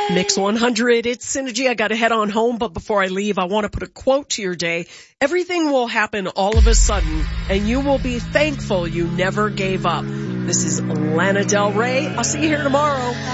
Mix 100, it's Synergy. I got to head on home, but before I leave, I want to put a quote to your day. Everything will happen all of a sudden, and you will be thankful you never gave up. This is Lana Del Rey. I'll see you here tomorrow.